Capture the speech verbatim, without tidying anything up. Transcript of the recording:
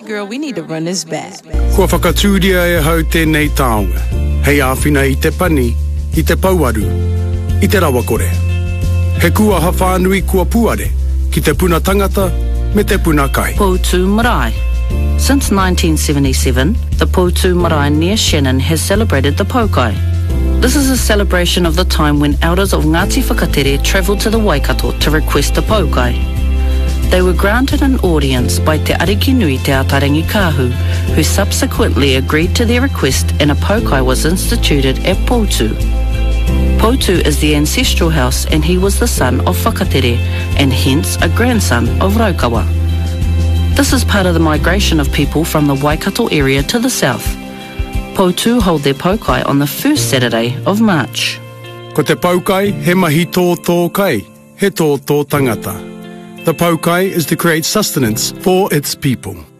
Girl, we need to run this back. Kua whakatūria e hau tēnei taonga. Hei āwhina i te pani, i te pauaru, i te rawa kore. He kua hawhanui kua puare, ki te puna tangata, me te puna kai. Poutu Marae. Since nineteen seventy-seven, the Poutu Marae near Shannon has celebrated the Poukai. This is a celebration of the time when elders of Ngāti Whakatere travelled to the Waikato to request a Poukai. They were granted an audience by Te Ariki Nui Te Atarangi Kāhu, who subsequently agreed to their request and a Poukai was instituted at Poutu. Poutu is the ancestral house and he was the son of Whakatere and hence a grandson of Raukawa. This is part of the migration of people from the Waikato area to the south. Poutu hold their Poukai on the first Saturday of March. Ko te Poukai, he mahi tō tō kai, he tō tō tangata. The Poukai is to create sustenance for its people.